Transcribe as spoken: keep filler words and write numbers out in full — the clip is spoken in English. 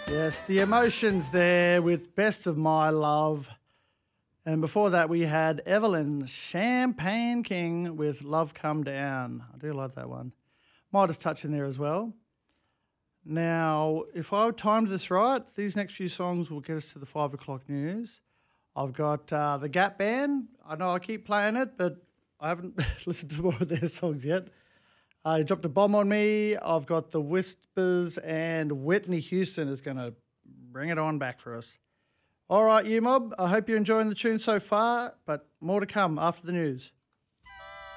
Yes, the Emotions there with Best of My Love. And before that, we had Evelyn Champagne King with Love Come Down. I do like that one. Midas touch in there as well. Now, if I timed this right, these next few songs will get us to the five o'clock news. I've got uh, the Gap Band. I know I keep playing it, but I haven't listened to more of their songs yet. Uh, you dropped a bomb on me. I've got the Whispers, and Whitney Houston is going to bring it on back for us. All right, you mob. I hope you're enjoying the tune so far, but more to come after the news.